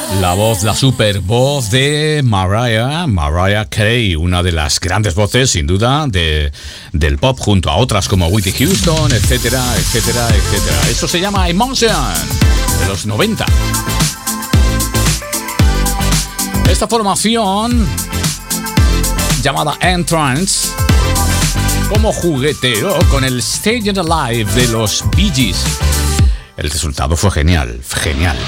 La voz, la super voz de Mariah Carey, una de las grandes voces, sin duda, del pop, junto a otras como Whitney Houston, etcétera, etcétera, etcétera. Eso se llama Emotion, de los 90. Esta formación, llamada Entrance, como jugueteo con el Staying Alive de los Bee Gees. El resultado fue genial, genial.